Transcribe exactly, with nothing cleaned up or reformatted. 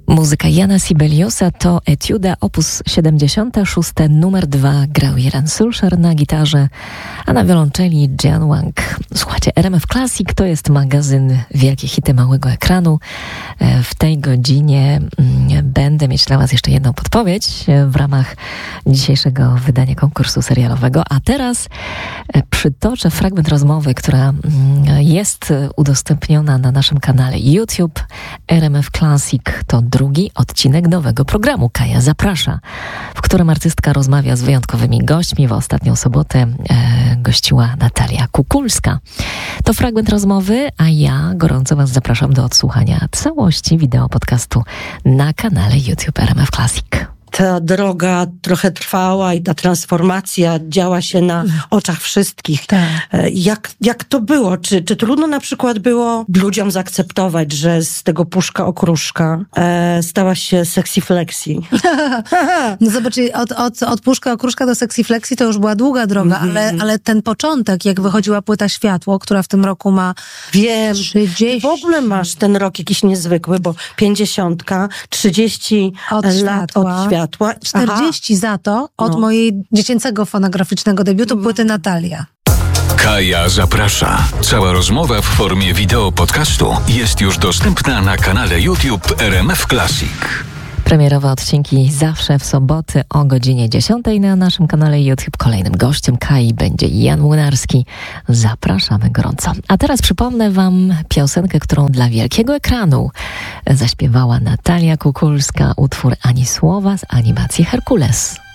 Muzyka Jana Sibeliusa to etiuda opus siedemdziesiąty szósty numer dwa. Grał Jeroen Sulcher na gitarze, a na wiolonczeli Jian Wang. Słuchajcie, R M F Classic to jest magazyn Wielkie Hity Małego Ekranu. W tej godzinie będę mieć dla Was jeszcze jedną podpowiedź w ramach dzisiejszego wydania konkursu serialowego. A teraz przytoczę fragment rozmowy, która jest udostępniona na naszym kanale YouTube. R M F Classic to drugi odcinek nowego programu Kaja Zaprasza, w którym artystka rozmawia z wyjątkowymi gośćmi. W ostatnią sobotę e, gościła Natalia Kukulska. To fragment rozmowy, a ja gorąco Was zapraszam do odsłuchania całości wideo podcastu na kanale YouTube R M F Classic. Ta droga trochę trwała i ta transformacja działa się na oczach wszystkich. Tak. Jak, jak to było? Czy, czy trudno na przykład było ludziom zaakceptować, że z tego puszka okruszka e, stała się sexy flexi? No zobacz, od, od, od puszka okruszka do sexy flexi to już była długa droga, mm-hmm. ale, ale ten początek, jak wychodziła płyta Światło, która w tym roku ma Wiem, trzydzieści. w ogóle masz ten rok jakiś niezwykły, bo pięćdziesiątka, trzydzieści od lat światła. od światła. czterdzieści Aha. za to od no. mojej dziecięcego fonograficznego debiutu płyty Natalia. Kaja Zaprasza. Cała rozmowa w formie wideo podcastu jest już dostępna na kanale YouTube R M F Classic. Premierowe odcinki zawsze w soboty o godzinie dziesiątej na naszym kanale YouTube. Kolejnym gościem Kai będzie Jan Młynarski. Zapraszamy gorąco. A teraz przypomnę Wam piosenkę, którą dla wielkiego ekranu zaśpiewała Natalia Kukulska. Utwór Ani słowa z animacji Herkules.